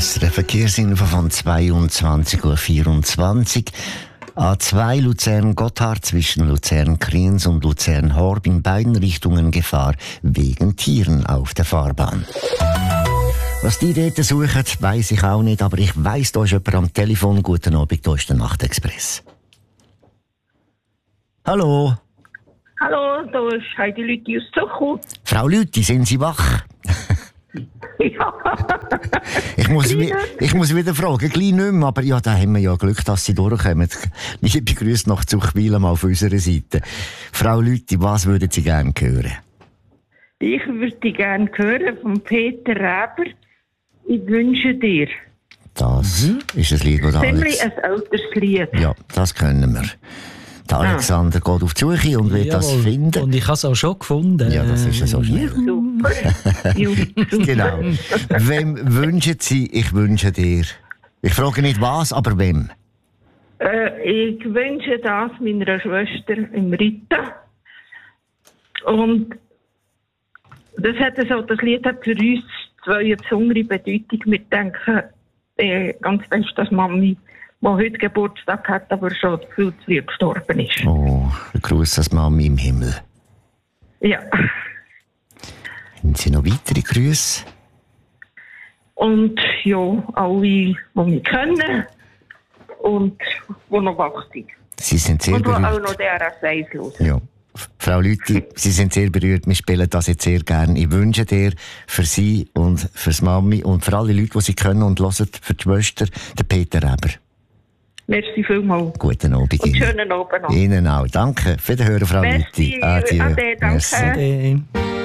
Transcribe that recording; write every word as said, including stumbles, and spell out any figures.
S R F Verkehrsinfo von zweiundzwanzig Uhr vierundzwanzig. A zwei Luzern-Gotthard zwischen Luzern-Kriens und Luzern-Horb in beiden Richtungen Gefahr wegen Tieren auf der Fahrbahn. Was die dort suchen, weiss ich auch nicht, aber ich weiss, da ist jemand am Telefon. Guten Abend, da ist der Nachtexpress. Hallo. Hallo, da ist Heidi Lüthi aus Zuchu. Frau Lüthi, sind Sie wach? Ja. ich, muss wi- ich muss wieder fragen, gleich nicht mehr, aber ja, da haben wir ja Glück, dass Sie durchkommen. Liebe Grüße nach Zuchwil mal auf unserer Seite. Frau Lüthi, was würden Sie gerne hören? Ich würde gerne hören von Peter Reber. Ich wünsche dir. Das mhm. ist ein Lied, das Ziemlich Alex... ein älteres Lied. Ja, das können wir. Der Alexander ah. geht auf die Suche und will das finden. Und ich habe es auch schon gefunden. Ja, das ist ja so schnell. Super. Genau. Wem wünschen Sie, ich wünsche dir? Ich frage nicht was, aber wem? Äh, ich wünsche das meiner Schwester im Rita. Und das, hat so, das Lied hat für uns zwei eine besondere Bedeutung. Wir denken äh, ganz fest, dass Mami, die heute Geburtstag hat, aber schon viel zu früh gestorben ist. Oh, ein Gruß an Mami im Himmel. Ja. Haben Sie noch weitere Grüße? Und ja, alle, die mich kennen und die noch wach sind. Sie sind sehr und die berührt. auch noch D R S eins hören. Ja. Frau Lüthi, Sie sind sehr berührt. Wir spielen das jetzt sehr gerne. Ich wünsche dir für Sie und für die Mami und für alle Leute, die Sie können und hören, für die Schwester, den Peter Reber. Merci vielmals. Guten Abend. Und schönen Abend noch. Ihnen auch. Danke. Für den Hören, Frau Lüthi. Merci. Ade, danke. Merci. Ade.